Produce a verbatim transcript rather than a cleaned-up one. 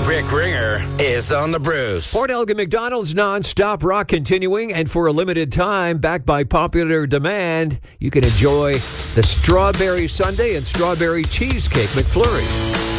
Rick Ringer is on the Bruce. Port Elgin McDonald's non-stop rock continuing, and for a limited time, backed by popular demand, you can enjoy the Strawberry Sundae and Strawberry Cheesecake McFlurry.